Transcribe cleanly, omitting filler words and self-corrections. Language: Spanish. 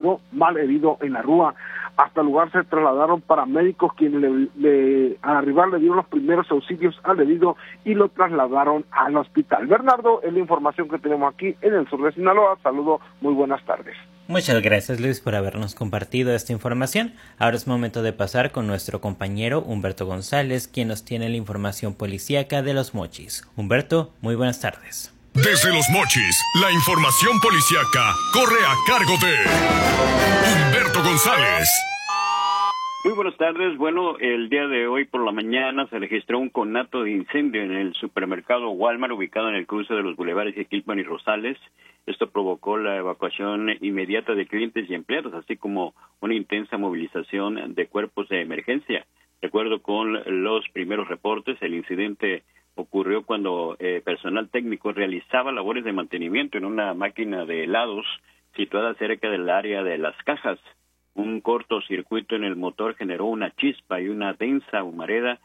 quedó mal herido en la rúa. Hasta el lugar se trasladaron paramédicos quienes al arribar le dieron los primeros auxilios al herido y lo trasladaron al hospital. Bernardo, es la información que tenemos aquí en el sur de Sinaloa. Saludo, muy buenas tardes. Muchas gracias, Luis, por habernos compartido esta información. Ahora es momento de pasar con nuestro compañero Humberto González, quien nos tiene la información policíaca de Los Mochis. Humberto, muy buenas tardes. Desde Los Mochis, la información policíaca corre a cargo de Humberto González. Muy buenas tardes. Bueno, el día de hoy por la mañana se registró un conato de incendio en el supermercado Walmart ubicado en el cruce de los bulevares Equilpan y Rosales. Esto provocó la evacuación inmediata de clientes y empleados, así como una intensa movilización de cuerpos de emergencia. De acuerdo con los primeros reportes, el incidente ocurrió cuando personal técnico realizaba labores de mantenimiento en una máquina de helados situada cerca del área de las cajas. Un cortocircuito en el motor generó una chispa y una densa humareda